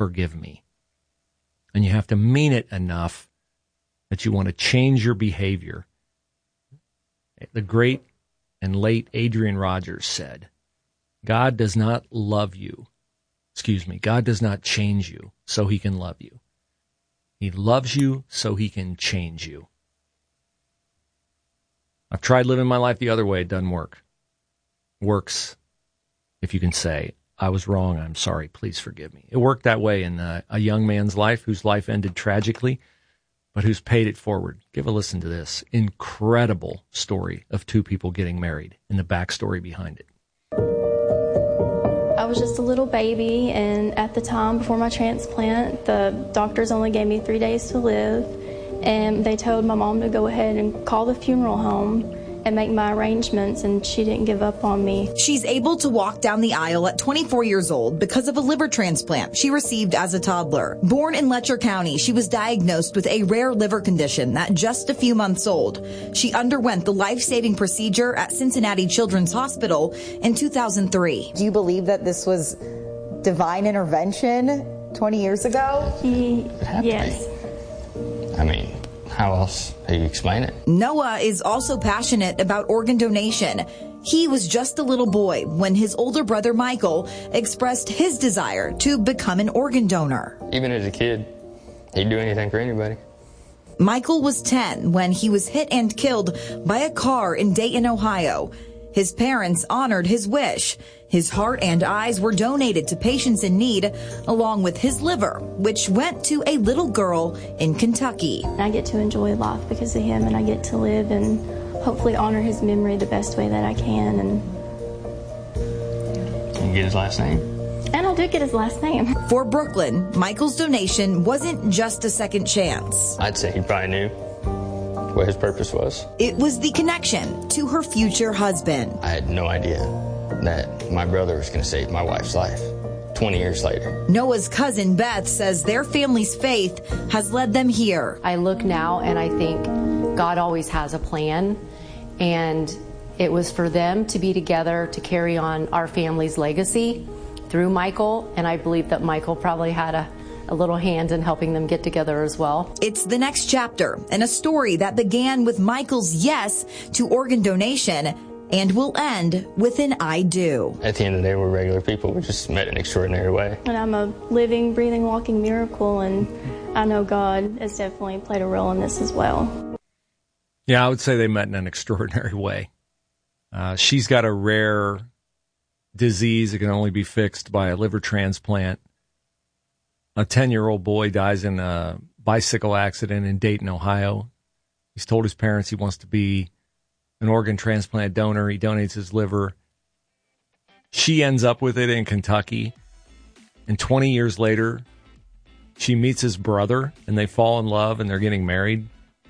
forgive me. And you have to mean it enough that you want to change your behavior. The great and late Adrian Rogers said, God does not change you so he can love you. He loves you so he can change you. I've tried living my life the other way. It doesn't work. Works if you can say, I was wrong. I'm sorry. Please forgive me. It worked that way in a young man's life whose life ended tragically, but who's paid it forward. Give a listen to this incredible story of two people getting married and the backstory behind it. I was just a little baby, and at the time before my transplant, the doctors only gave me 3 days to live, and they told my mom to go ahead and call the funeral home and make my arrangements, and she didn't give up on me. She's able to walk down the aisle at 24 years old because of a liver transplant she received as a toddler. Born in Letcher County, she was diagnosed with a rare liver condition at just a few months old. She underwent the life-saving procedure at Cincinnati Children's Hospital in 2003. Do you believe that this was divine intervention 20 years ago? Yes. I mean, how else do you explain it? Noah is also passionate about organ donation. He was just a little boy when his older brother Michael expressed his desire to become an organ donor. Even as a kid, he'd do anything for anybody. Michael was 10 when he was hit and killed by a car in Dayton, Ohio. His parents honored his wish. His heart and eyes were donated to patients in need, along with his liver, which went to a little girl in Kentucky. I get to enjoy life because of him, and I get to live and hopefully honor his memory the best way that I can. And can you get his last name? And I do get his last name. For Brooklyn, Michael's donation wasn't just a second chance. I'd say he probably knew what his purpose was. It was the connection to her future husband. I had no idea that my brother was going to save my wife's life 20 years later. Noah's cousin Beth says their family's faith has led them here. I look now and I think God always has a plan, and it was for them to be together to carry on our family's legacy through Michael, and I believe that Michael probably had a little hand in helping them get together as well. It's the next chapter in a story that began with Michael's yes to organ donation and will end with an I do. At the end of the day, we're regular people. We just met in an extraordinary way. And I'm a living, breathing, walking miracle, and I know God has definitely played a role in this as well. Yeah, I would say they met in an extraordinary way. She's got a rare disease that can only be fixed by a liver transplant. A 10-year-old boy dies in a bicycle accident in Dayton, Ohio. He's told his parents he wants to be an organ transplant donor. He donates his liver. She ends up with it in Kentucky. And 20 years later, she meets his brother, and they fall in love, and they're getting married.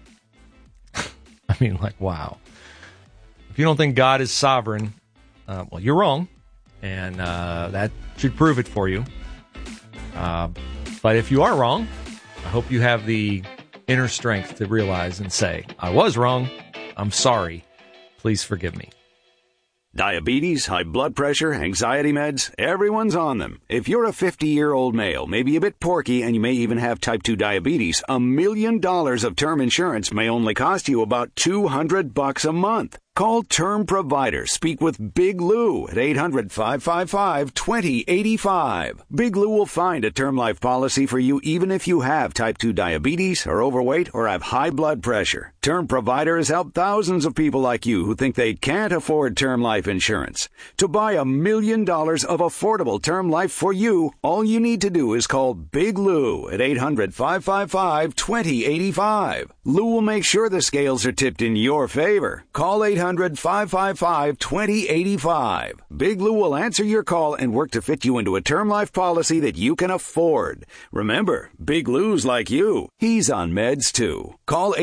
I mean, like, wow. If you don't think God is sovereign, well, you're wrong. And that should prove it for you. But if you are wrong, I hope you have the inner strength to realize and say, I was wrong. I'm sorry. Please forgive me. Diabetes, high blood pressure, anxiety meds, everyone's on them. If you're a 50-year-old male, maybe a bit porky, and you may even have type 2 diabetes, $1 million of term insurance may only cost you about $200 a month. Call Term Provider. Speak with Big Lou at 800-555-2085. Big Lou will find a term life policy for you even if you have type 2 diabetes, are overweight, or have high blood pressure. Term Provider has helped thousands of people like you who think they can't afford term life insurance. To buy $1 million of affordable term life for you, all you need to do is call Big Lou at 800-555-2085. Lou will make sure the scales are tipped in your favor. Call 800-555-2085. Big Lou will answer your call and work to fit you into a term life policy that you can afford. Remember, Big Lou's like you. He's on meds too. Call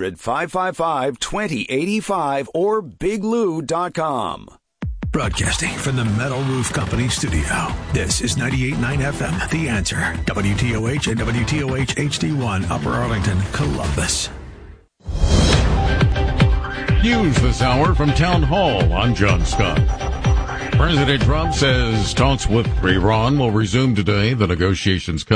800-555-2085 or biglou.com. Broadcasting from the Metal Roof Company studio. This is 98.9 FM, The Answer. WTOH and WTOH HD1, Upper Arlington, Columbus. News this hour from Town Hall. I'm John Scott. President Trump says talks with Iran will resume today. The negotiations